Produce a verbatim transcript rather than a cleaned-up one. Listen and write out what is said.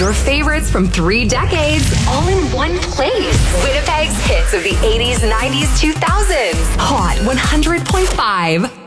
Your favorites from three decades, all in one place. Winnipeg's hits of the eighties, nineties, two thousands. Hot one hundred point five.